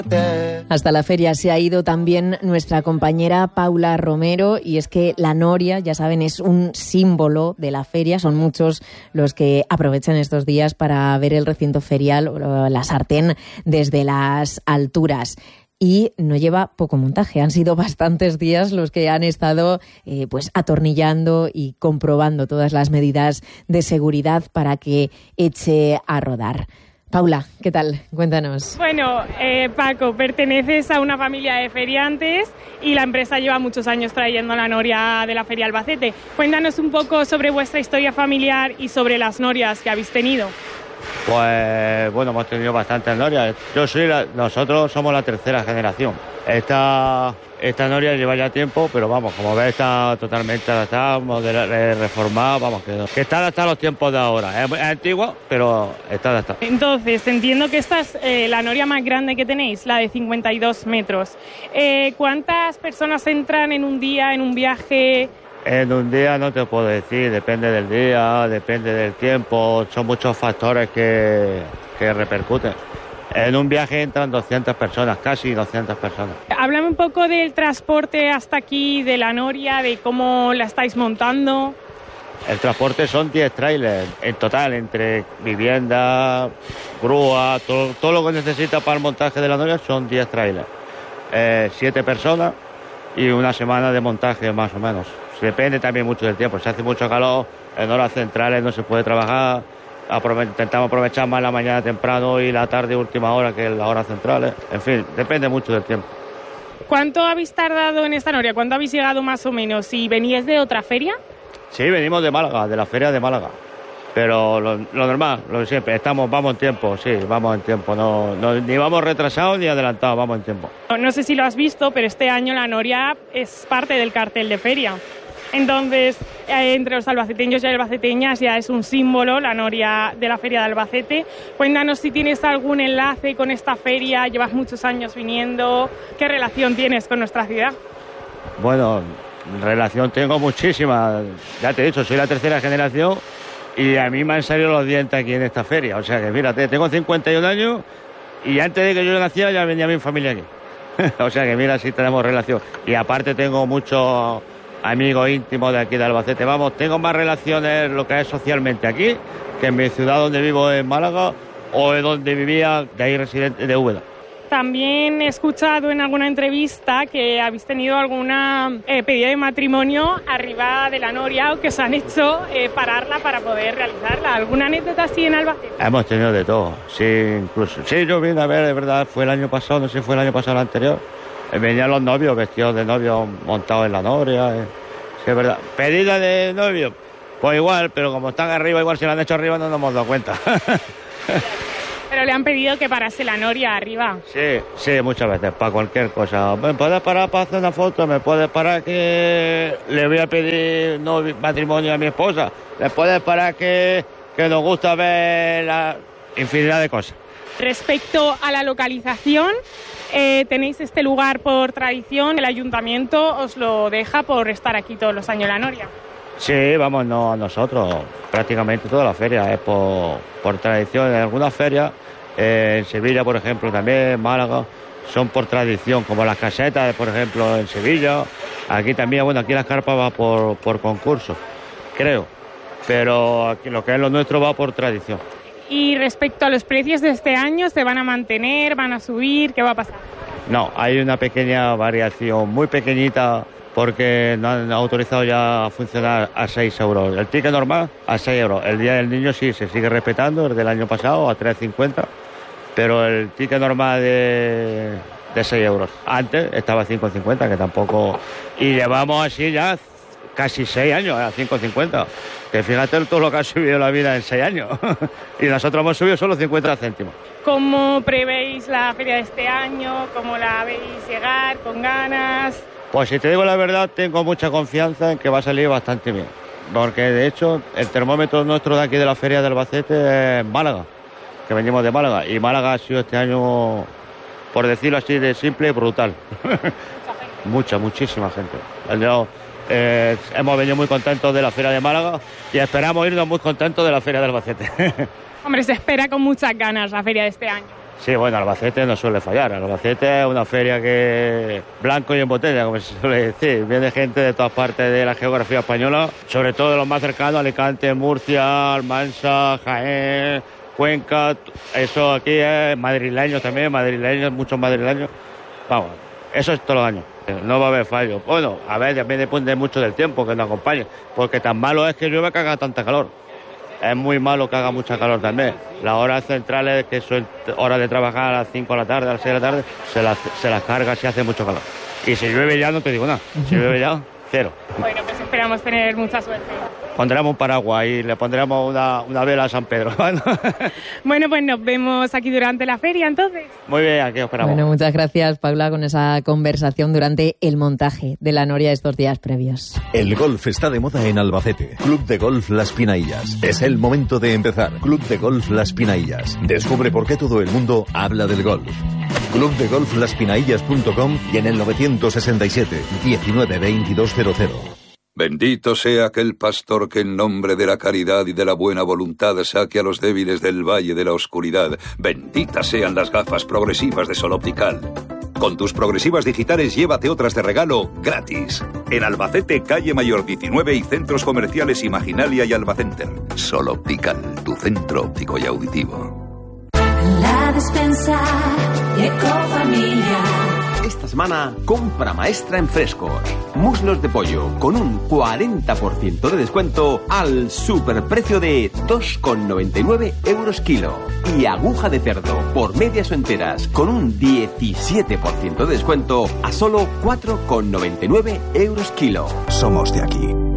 Hasta la feria se ha ido también nuestra compañera Paula Romero, y es que la noria, ya saben, es un símbolo de la feria. Son muchos los que aprovechan estos días para ver el recinto ferial o la sartén desde las alturas. Y no lleva poco montaje, han sido bastantes días los que han estado pues atornillando y comprobando todas las medidas de seguridad para que eche a rodar. Paula, ¿qué tal? Cuéntanos. Bueno, Paco, perteneces a una familia de feriantes y la empresa lleva muchos años trayendo la noria de la Feria Albacete. Cuéntanos un poco sobre vuestra historia familiar y sobre las norias que habéis tenido. Pues bueno, hemos tenido bastantes norias. Nosotros somos la tercera generación. Esta noria lleva ya tiempo, pero vamos, como ves, está totalmente adaptada, reformada, vamos, que está adaptada a los tiempos de ahora. Es antigua, pero está adaptada. Entonces, entiendo que esta es la noria más grande que tenéis, la de 52 metros. ¿Cuántas personas entran en un día, en un viaje? En un día no te puedo decir, depende del día, depende del tiempo, son muchos factores que repercuten. En un viaje entran 200 personas, casi 200 personas. Háblame un poco del transporte hasta aquí, de la noria, de cómo la estáis montando. El transporte son 10 trailers, en total, entre vivienda, grúa, todo lo que necesita para el montaje de la noria son 10 trailers. 7 personas y una semana de montaje más o menos. Depende también mucho del tiempo. Si hace mucho calor, en horas centrales no se puede trabajar. Intentamos aprovechar más la mañana temprano y la tarde última hora que las horas centrales. En fin, depende mucho del tiempo. ¿Cuánto habéis tardado en esta noria? ¿Cuánto habéis llegado más o menos? ¿Y veníais de otra feria? Sí, venimos de Málaga, de la feria de Málaga. Pero lo normal, lo de siempre, vamos en tiempo, sí, vamos en tiempo. Ni vamos retrasados ni adelantados, vamos en tiempo. No sé si lo has visto, pero este año la noria es parte del cartel de feria. Entonces, entre los albaceteños y albaceteñas ya es un símbolo la noria de la Feria de Albacete. Cuéntanos si tienes algún enlace con esta feria, llevas muchos años viniendo, ¿qué relación tienes con nuestra ciudad? Bueno, relación tengo muchísima, ya te he dicho, soy la tercera generación y a mí me han salido los dientes aquí en esta feria. O sea que mírate, tengo 51 años y antes de que yo naciera ya venía mi familia aquí. O sea que mira, sí tenemos relación. Y aparte tengo muchos amigos íntimos de aquí de Albacete. Vamos, tengo más relaciones lo que es socialmente aquí que en mi ciudad donde vivo en Málaga o en donde vivía de ahí residente de Úbeda. También he escuchado en alguna entrevista que habéis tenido alguna pedida de matrimonio arriba de la noria o que os han hecho pararla para poder realizarla. ¿Alguna anécdota así en Albacete? Hemos tenido de todo, sí, incluso. Sí, yo vine a ver, de verdad, fue el año pasado, no sé si fue el año pasado o el anterior. Venían los novios vestidos de novios montados en la noria. Sí, es verdad. ¿Pedida de novio? Pues igual, pero como están arriba, igual si la han hecho arriba no nos hemos dado cuenta. Pero le han pedido que parase la noria arriba. Sí, muchas veces, para cualquier cosa. ¿Me puedes parar para hacer una foto? ¿Me puedes parar que le voy a pedir matrimonio a mi esposa? ¿Me puedes parar que nos gusta ver la infinidad de cosas? Respecto a la localización, tenéis este lugar por tradición, el ayuntamiento os lo deja por estar aquí todos los años la noria. Sí, vamos, no nosotros, prácticamente toda la feria es por tradición. En algunas ferias, en Sevilla, por ejemplo, también, en Málaga, son por tradición, como las casetas, por ejemplo, en Sevilla. Aquí también, bueno, aquí las carpas va por concurso, creo, pero aquí lo que es lo nuestro va por tradición. Y respecto a los precios de este año, ¿se van a mantener, van a subir? ¿Qué va a pasar? No, hay una pequeña variación, muy pequeñita, porque no han autorizado ya a funcionar a 6 euros. El ticket normal a 6 euros. El Día del Niño sí se sigue respetando, el del año pasado a 3,50, pero el ticket normal de 6 euros. Antes estaba a 5,50, que tampoco... Y llevamos así ya casi 6 años, a 5,50. Que fíjate todo lo que ha subido la vida en 6 años. Y nosotros hemos subido solo 50 céntimos. ¿Cómo prevéis la feria de este año? ¿Cómo la veis llegar? ¿Con ganas? Pues si te digo la verdad, tengo mucha confianza en que va a salir bastante bien. Porque de hecho, el termómetro nuestro de aquí de la feria de Albacete es Málaga, que venimos de Málaga. Y Málaga ha sido este año, por decirlo así de simple, brutal. Muchísima gente. Hemos venido muy contentos de la feria de Málaga y esperamos irnos muy contentos de la feria de Albacete. Hombre, se espera con muchas ganas la feria de este año. Sí, bueno, Albacete no suele fallar. Albacete es una feria que blanco y en botella, como se suele decir. Viene gente de todas partes de la geografía española, sobre todo de los más cercanos, Alicante, Murcia, Almansa, Jaén, Cuenca. Eso aquí es madrileño también, muchos madrileños. Vamos, eso es todos los años. No va a haber fallo. Bueno, a ver, también depende mucho del tiempo que nos acompañe, porque tan malo es que llueve que haga tanta calor. Es muy malo que haga mucha calor también. Las horas centrales, que son horas de trabajar a las 5 de la tarde, a las 6 de la tarde, se las carga si hace mucho calor. Y si llueve ya, no te digo nada. Si llueve ya, cero. Bueno, pues esperamos tener mucha suerte. Pondremos un paraguas y le pondremos una vela a San Pedro. Bueno, pues nos vemos aquí durante la feria, entonces. Muy bien, aquí os esperamos. Bueno, muchas gracias, Paula, con esa conversación durante el montaje de la noria estos días previos. El golf está de moda en Albacete. Club de Golf Las Pinaillas. Es el momento de empezar. Club de Golf Las Pinaillas. Descubre por qué todo el mundo habla del golf. clubdegolflaspinaillas.com y en el 967 19 2200. Bendito sea aquel pastor que en nombre de la caridad y de la buena voluntad saque a los débiles del valle de la oscuridad. Benditas sean las gafas progresivas de Sol Optical. Con tus progresivas digitales llévate otras de regalo gratis. En Albacete, calle Mayor 19 y centros comerciales Imaginalia y Albacenter. Sol Optical, tu centro óptico y auditivo. La despensa Ecofamilia. Esta semana, compra maestra en Frescos. Muslos de pollo con un 40% de descuento al superprecio de 2,99 euros kilo. Y aguja de cerdo por medias o enteras con un 17% de descuento a solo 4,99 euros kilo. Somos de aquí.